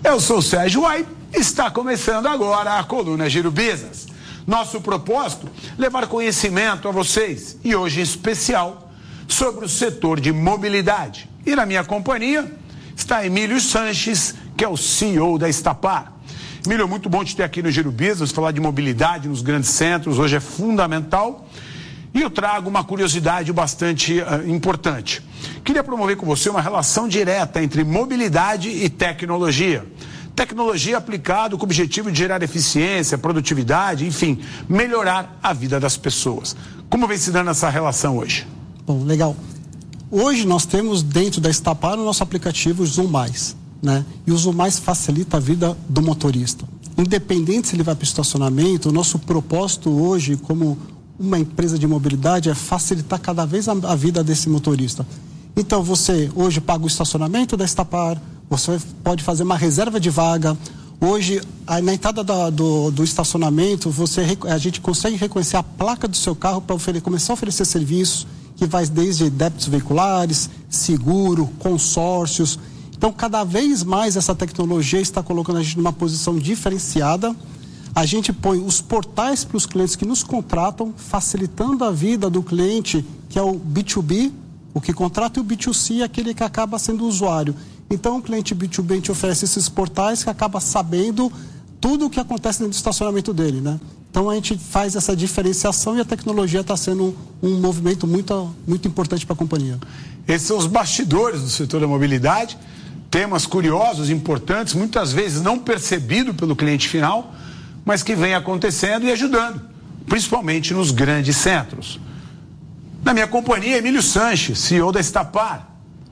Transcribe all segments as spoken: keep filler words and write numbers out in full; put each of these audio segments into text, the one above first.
Eu sou o Sérgio Uai, está começando agora a coluna Giro Business. Nosso propósito, levar conhecimento a vocês, e hoje em especial, sobre o setor de mobilidade. E na minha companhia está Emílio Sanches, que é o C E O da Estapar. Emílio, muito bom te ter aqui no Giro Business, falar de mobilidade nos grandes centros, hoje é fundamental. E eu trago uma curiosidade bastante uh, importante. Queria promover com você uma relação direta entre mobilidade e tecnologia. Tecnologia aplicada com o objetivo de gerar eficiência, produtividade, enfim, melhorar a vida das pessoas. Como vem se dando essa relação hoje? Bom, legal. Hoje nós temos dentro da Estapar o nosso aplicativo Zoom Mais, né? E o Zoom Mais facilita a vida do motorista. Independente se ele vai para o estacionamento, o nosso propósito hoje como uma empresa de mobilidade é facilitar cada vez a, a vida desse motorista. Então você hoje paga o estacionamento da Estapar, você pode fazer uma reserva de vaga. Hoje, a, na entrada da, do, do estacionamento, você, a gente consegue reconhecer a placa do seu carro para começar a oferecer serviços que vai desde débitos veiculares, seguro, consórcios. Então, cada vez mais essa tecnologia está colocando a gente numa posição diferenciada. A gente põe os portais para os clientes que nos contratam, facilitando a vida do cliente, que é o B dois B, o que contrata, e o B dois C, aquele que acaba sendo o usuário. Então, o cliente B dois B, a gente oferece esses portais que acaba sabendo tudo o que acontece dentro do estacionamento dele, né? Então, a gente faz essa diferenciação e a tecnologia está sendo um, um movimento muito, muito importante para a companhia. Esses são os bastidores do setor da mobilidade, temas curiosos, importantes, muitas vezes não percebido pelo cliente final, mas que vem acontecendo e ajudando, principalmente nos grandes centros. Na minha companhia, Emílio Sanches, C E O da Estapar.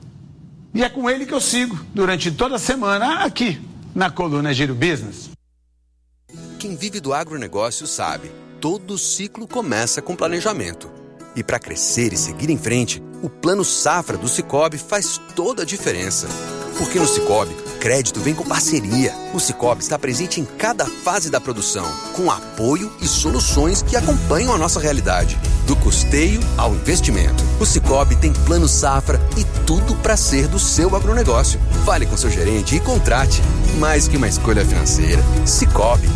E é com ele que eu sigo durante toda a semana aqui na coluna Giro Business. Quem vive do agronegócio sabe, todo ciclo começa com planejamento. E para crescer e seguir em frente, o Plano Safra do Sicoob faz toda a diferença. Porque no Sicoob, crédito vem com parceria. O Sicoob está presente em cada fase da produção, com apoio e soluções que acompanham a nossa realidade. Do custeio ao investimento. O Sicoob tem Plano Safra e tudo para ser do seu agronegócio. Fale com seu gerente e contrate. Mais que uma escolha financeira. Sicoob.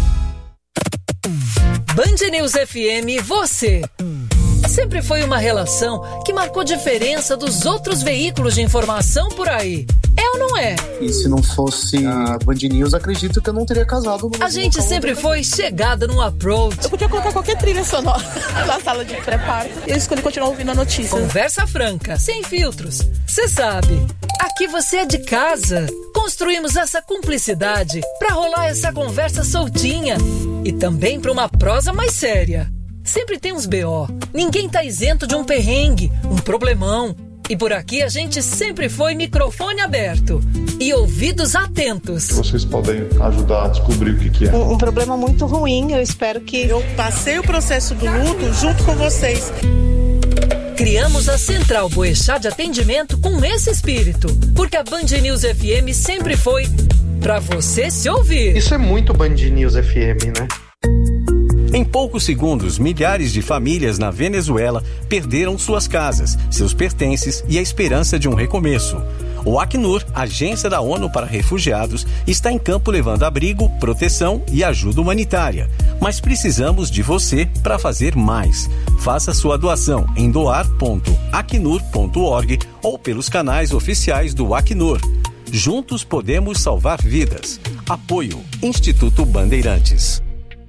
Band News F M, você. Sempre foi uma relação que marcou diferença dos outros veículos de informação por aí. É ou não é? E se não fosse a Band News, acredito que eu não teria casado. A gente sempre foi chegada no approach. Eu podia colocar qualquer trilha sonora na sala de pré-parto. Eu escolhi continuar ouvindo a notícia. Conversa franca, sem filtros. Você sabe, aqui você é de casa. Construímos essa cumplicidade pra rolar essa conversa soltinha. E também pra uma prosa mais séria. Sempre tem uns B O. Ninguém tá isento de um perrengue, um problemão. E por aqui a gente sempre foi microfone aberto e ouvidos atentos. Vocês podem ajudar a descobrir o que, que é. Um, um problema muito ruim, eu espero que... Eu passei o processo do luto junto com vocês. Criamos a Central Boechat de atendimento com esse espírito, porque a Band News F M sempre foi pra você se ouvir. Isso é muito Band News F M, né? Em poucos segundos, milhares de famílias na Venezuela perderam suas casas, seus pertences e a esperança de um recomeço. O Acnur, agência da ONU para refugiados, está em campo levando abrigo, proteção e ajuda humanitária. Mas precisamos de você para fazer mais. Faça sua doação em doar ponto acnur ponto org ou pelos canais oficiais do Acnur. Juntos podemos salvar vidas. Apoio Instituto Bandeirantes.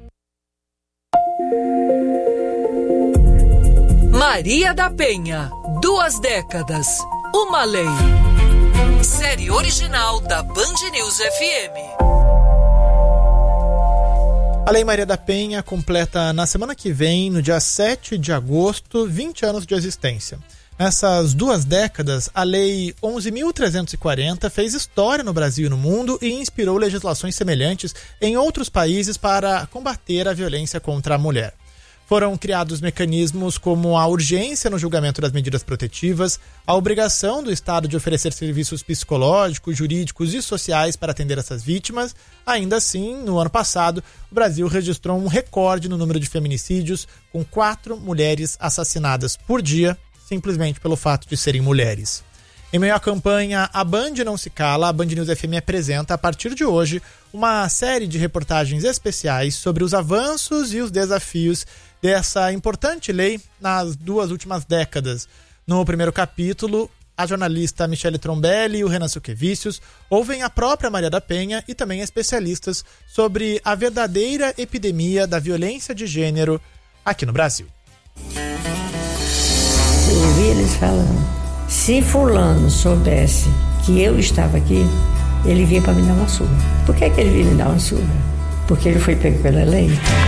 Maria da Penha, duas décadas, uma lei. Série original da Band News F M. A Lei Maria da Penha completa na semana que vem, no dia sete de agosto, vinte anos de existência. Nessas duas décadas, a Lei onze mil trezentos e quarenta fez história no Brasil e no mundo e inspirou legislações semelhantes em outros países para combater a violência contra a mulher. Foram criados mecanismos como a urgência no julgamento das medidas protetivas, a obrigação do Estado de oferecer serviços psicológicos, jurídicos e sociais para atender essas vítimas. Ainda assim, no ano passado, o Brasil registrou um recorde no número de feminicídios, com quatro mulheres assassinadas por dia, simplesmente pelo fato de serem mulheres. Em meio à campanha A Band Não Se Cala, a Band News F M apresenta, a partir de hoje, uma série de reportagens especiais sobre os avanços e os desafios dessa importante lei nas duas últimas décadas. No primeiro capítulo, a jornalista Michele Trombelli e o Renan Suquevicius ouvem a própria Maria da Penha e também especialistas sobre a verdadeira epidemia da violência de gênero aqui no Brasil. Eu ouvi eles falando. Se fulano soubesse que eu estava aqui, ele vinha para me dar uma surra. Por que, que ele vinha me dar uma surra? Porque ele foi pego pela lei.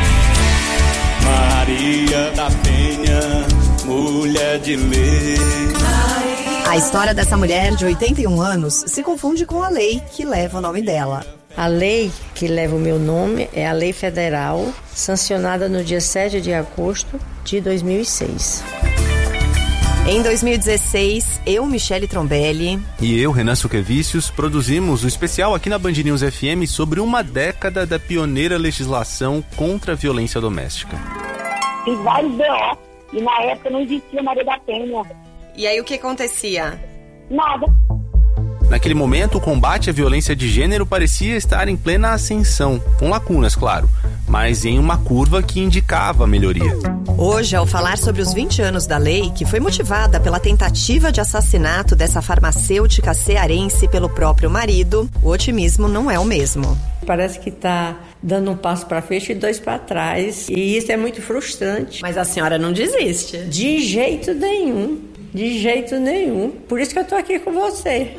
Maria da Penha, mulher de lei. A história dessa mulher de oitenta e um anos se confunde com a lei que leva o nome dela. A lei que leva o meu nome é a Lei Federal, sancionada no dia sete de agosto de dois mil e seis. Em dois mil e dezesseis, eu, Michele Trombelli e eu, Renan Suquevicius, produzimos um especial aqui na Band News F M sobre uma década da pioneira legislação contra a violência doméstica. Fiz vários B O e na época não existia Maria da Penha. E aí o que acontecia? Nada. Naquele momento, o combate à violência de gênero parecia estar em plena ascensão, com lacunas, claro, mas em uma curva que indicava a melhoria. Hoje, ao falar sobre os vinte anos da lei, que foi motivada pela tentativa de assassinato dessa farmacêutica cearense pelo próprio marido, o otimismo não é o mesmo. Parece que está dando um passo para frente e dois para trás, e isso é muito frustrante. Mas a senhora não desiste? De jeito nenhum. De jeito nenhum. Por isso que eu tô aqui com você.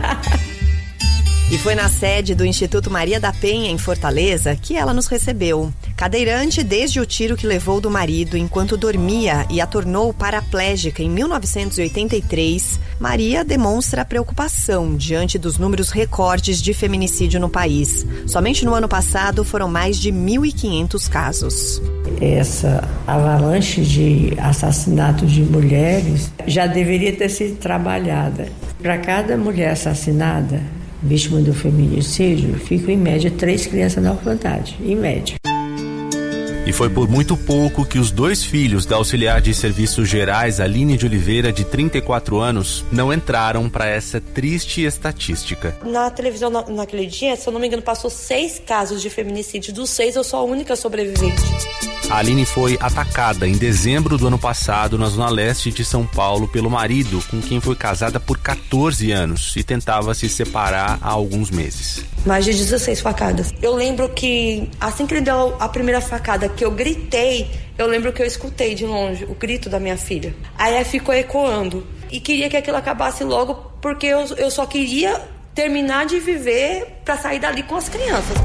E foi na sede do Instituto Maria da Penha, em Fortaleza, que ela nos recebeu. Cadeirante desde o tiro que levou do marido enquanto dormia e a tornou paraplégica em mil novecentos e oitenta e três, Maria demonstra preocupação diante dos números recordes de feminicídio no país. Somente no ano passado foram mais de mil e quinhentos casos. Essa avalanche de assassinatos de mulheres já deveria ter sido trabalhada. Para cada mulher assassinada, vítima do feminicídio, ficam em média três crianças na orfandade, em média. E foi por muito pouco que os dois filhos da auxiliar de serviços gerais, Aline de Oliveira, de trinta e quatro anos, não entraram para essa triste estatística. Na televisão, na, naquele dia, se eu não me engano, passou seis casos de feminicídio. Dos seis, eu sou a única sobrevivente. A Aline foi atacada em dezembro do ano passado na zona leste de São Paulo pelo marido, com quem foi casada por catorze anos e tentava se separar há alguns meses. Mais de dezesseis facadas. Eu lembro que assim que ele deu a primeira facada, que eu gritei, eu lembro que eu escutei de longe o grito da minha filha. Aí ficou ecoando. E queria que aquilo acabasse logo, porque eu, eu só queria terminar de viver para sair dali com as crianças.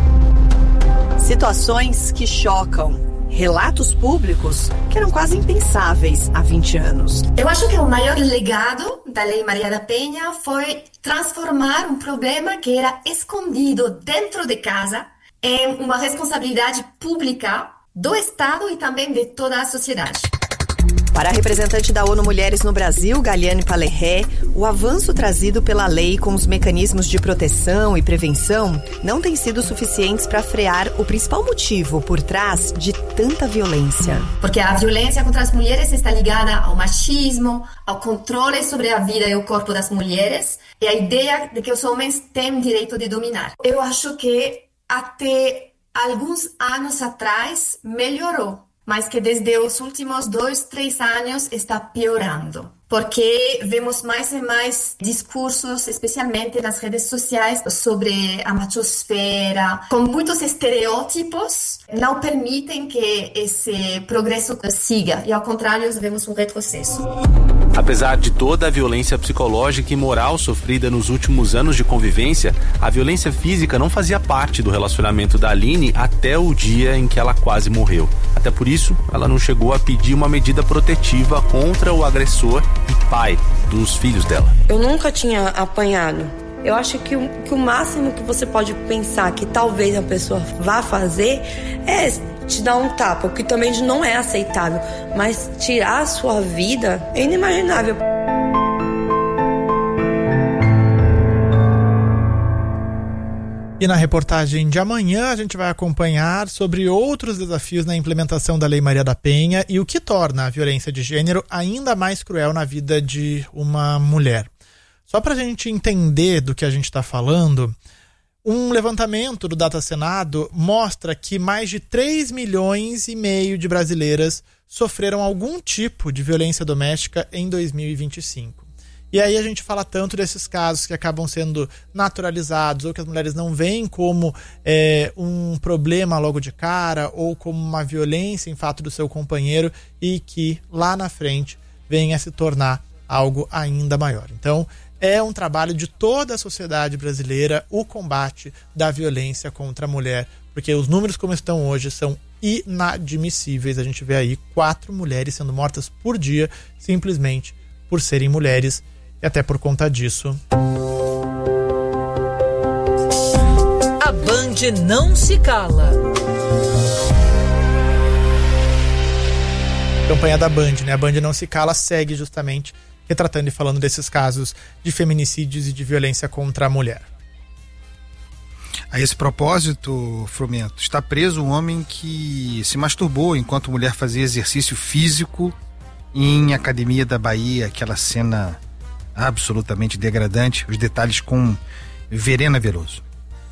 Situações que chocam. Relatos públicos que eram quase impensáveis há vinte anos. Eu acho que o maior legado da Lei Maria da Penha foi transformar um problema que era escondido dentro de casa em uma responsabilidade pública do Estado e também de toda a sociedade. Para a representante da ONU Mulheres no Brasil, Galiane Palerré, o avanço trazido pela lei com os mecanismos de proteção e prevenção não tem sido suficientes para frear o principal motivo por trás de tanta violência. Porque a violência contra as mulheres está ligada ao machismo, ao controle sobre a vida e o corpo das mulheres e a ideia de que os homens têm direito de dominar. Eu acho que até alguns anos atrás melhorou, mas que desde os últimos dois, três anos está piorando. Porque vemos mais e mais discursos, especialmente nas redes sociais, sobre a machosfera, com muitos estereótipos, não permitem que esse progresso siga. E ao contrário, vemos um retrocesso. Apesar de toda a violência psicológica e moral sofrida nos últimos anos de convivência, a violência física não fazia parte do relacionamento da Aline até o dia em que ela quase morreu. Até por isso, ela não chegou a pedir uma medida protetiva contra o agressor e pai dos filhos dela. Eu nunca tinha apanhado. Eu acho que o, que o máximo que você pode pensar que talvez a pessoa vá fazer é te dar um tapa, o que também não é aceitável. Mas tirar a sua vida é inimaginável. E na reportagem de amanhã a gente vai acompanhar sobre outros desafios na implementação da Lei Maria da Penha e o que torna a violência de gênero ainda mais cruel na vida de uma mulher. Só para a gente entender do que a gente está falando, um levantamento do Data Senado mostra que mais de três milhões e meio de brasileiras sofreram algum tipo de violência doméstica em dois mil e vinte e cinco. E aí a gente fala tanto desses casos que acabam sendo naturalizados ou que as mulheres não veem como é, um problema logo de cara ou como uma violência em fato do seu companheiro e que lá na frente venha a se tornar algo ainda maior. Então, é um trabalho de toda a sociedade brasileira o combate da violência contra a mulher, porque os números como estão hoje são inadmissíveis. A gente vê aí quatro mulheres sendo mortas por dia simplesmente por serem mulheres e até por conta disso. A Band não se cala. A campanha da Band, né? A Band não se cala segue justamente retratando e falando desses casos de feminicídios e de violência contra a mulher. A esse propósito, Frumento, está preso um homem que se masturbou enquanto mulher fazia exercício físico em Academia da Bahia, aquela cena absolutamente degradante. Os detalhes com Verena Veloso.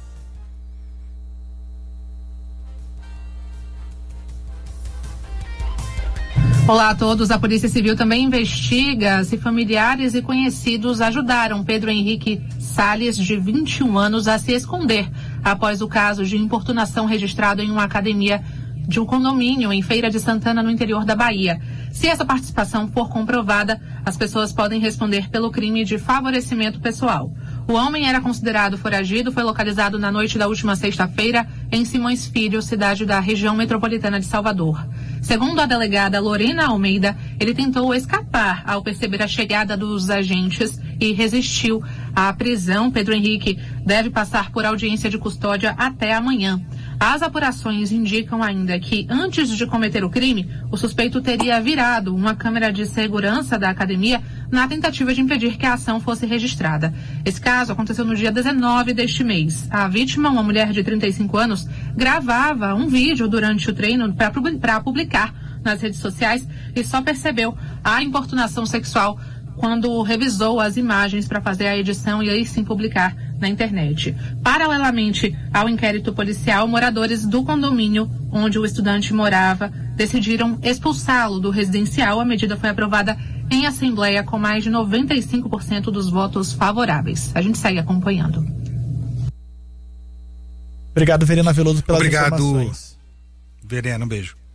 Olá a todos. A Polícia Civil também investiga se familiares e conhecidos ajudaram Pedro Henrique Salles, de vinte e um anos, a se esconder após o caso de importunação registrado em uma academia de um condomínio em Feira de Santana, no interior da Bahia. Se essa participação for comprovada, as pessoas podem responder pelo crime de favorecimento pessoal. O homem era considerado foragido, foi localizado na noite da última sexta-feira em Simões Filho, cidade da região metropolitana de Salvador. Segundo a delegada Lorena Almeida, ele tentou escapar ao perceber a chegada dos agentes e resistiu à prisão. Pedro Henrique deve passar por audiência de custódia até amanhã. As apurações indicam ainda que, antes de cometer o crime, o suspeito teria virado uma câmera de segurança da academia na tentativa de impedir que a ação fosse registrada. Esse caso aconteceu no dia dezenove deste mês. A vítima, uma mulher de trinta e cinco anos, gravava um vídeo durante o treino para publicar nas redes sociais e só percebeu a importunação sexual quando revisou as imagens para fazer a edição e aí sim publicar na internet. Paralelamente ao inquérito policial, moradores do condomínio onde o estudante morava decidiram expulsá-lo do residencial. A medida foi aprovada em assembleia com mais de noventa e cinco por cento dos votos favoráveis. A gente segue acompanhando. Obrigado, Verena Veloso, pelas Obrigado, informações. Verena, um beijo.